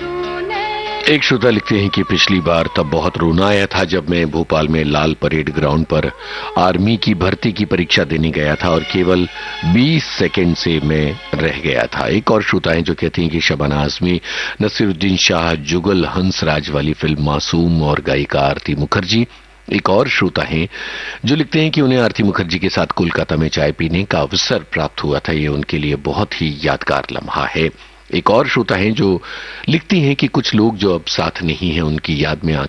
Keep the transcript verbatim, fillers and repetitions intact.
एक श्रोता लिखते हैं कि पिछली बार तब बहुत रोना आया था जब मैं भोपाल में लाल परेड ग्राउंड पर आर्मी की भर्ती की परीक्षा देने गया था और केवल बीस सेकंड से मैं रह गया था। एक और श्रोता है जो कहते हैं कि शबाना आजमी, नसीरुद्दीन शाह, जुगल हंसराज वाली फिल्म मासूम और गायिका आरती मुखर्जी। एक और श्रोता हैं जो लिखते हैं कि उन्हें आरती मुखर्जी के साथ कोलकाता में चाय पीने का अवसर प्राप्त हुआ था, ये उनके लिए बहुत ही यादगार लम्हा है। एक और श्रोता हैं जो लिखती हैं कि कुछ लोग जो अब साथ नहीं हैं उनकी याद में